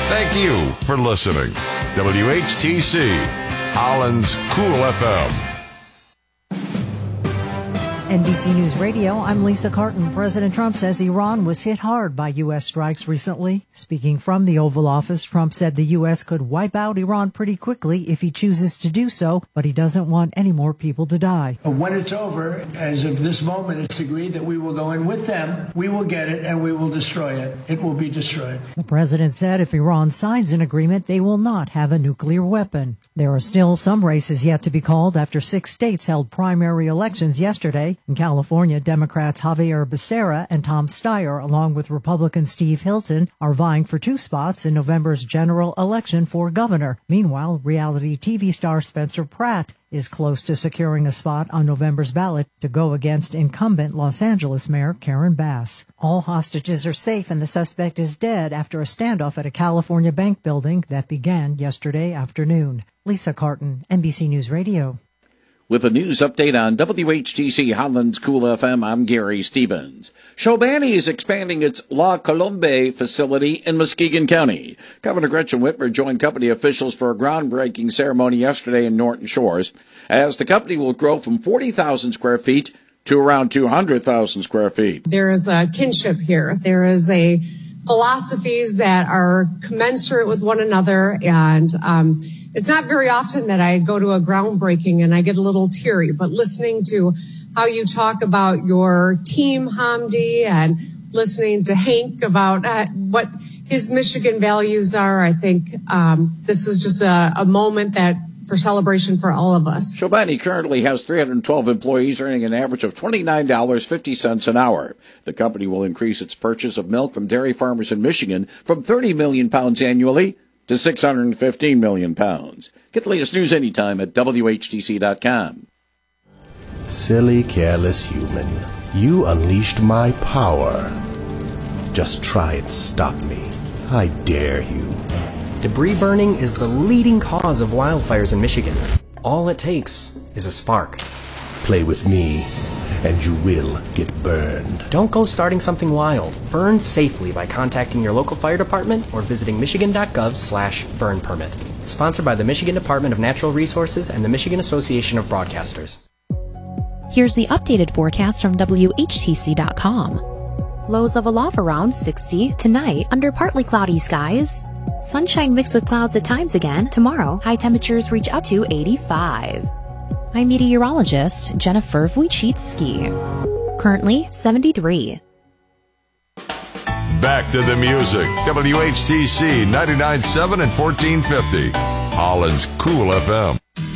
Thank you for listening. WHTC, Holland's Cool FM. NBC News Radio, I'm Lisa Carton. President Trump says Iran was hit hard by U.S. strikes recently. Speaking from the Oval Office, Trump said the U.S. could wipe out Iran pretty quickly if he chooses to do so, but he doesn't want any more people to die. When it's over, as of this moment, it's agreed that we will go in with them, we will get it, and we will destroy it. It will be destroyed. The president said if Iran signs an agreement, they will not have a nuclear weapon. There are still some races yet to be called after 6 states held primary elections yesterday. In California, Democrats Javier Becerra and Tom Steyer, along with Republican Steve Hilton, are vying for 2 spots in November's general election for governor. Meanwhile, reality TV star Spencer Pratt is close to securing a spot on November's ballot to go against incumbent Los Angeles Mayor Karen Bass. All hostages are safe and the suspect is dead after a standoff at a California bank building that began yesterday afternoon. Lisa Carton, NBC News Radio. With a news update on WHTC Holland's Cool FM, I'm Gary Stevens. Chobani is expanding its La Colombe facility in Muskegon County. Governor Gretchen Whitmer joined company officials for a groundbreaking ceremony yesterday in Norton Shores, as the company will grow from 40,000 square feet to around 200,000 square feet. There is a kinship here. There is a philosophies that are commensurate with one another, and it's not very often that I go to a groundbreaking and I get a little teary, but listening to how you talk about your team, Hamdi, and listening to Hank about what his Michigan values are, I think this is just a moment that for celebration for all of us. Chobani currently has 312 employees earning an average of $29.50 an hour. The company will increase its purchase of milk from dairy farmers in Michigan from 30 million pounds annually to 615 million pounds. Get the latest news anytime at WHTC.com. Silly, careless human. You unleashed my power. Just try and stop me. I dare you. Debris burning is the leading cause of wildfires in Michigan. All it takes is a spark. Play with me, and you will get burned. Don't go starting something wild. Burn safely by contacting your local fire department or visiting michigan.gov/burn permit. Sponsored by the Michigan Department of Natural Resources and the Michigan Association of Broadcasters. Here's the updated forecast from WHTC.com. Lows of aloft around 60 tonight under partly cloudy skies. Sunshine mixed with clouds at times again. Tomorrow, high temperatures reach up to 85. I'm meteorologist Jennifer Wojcicki. Currently 73. Back to the music. WHTC 99.7 and 1450. Holland's Cool FM.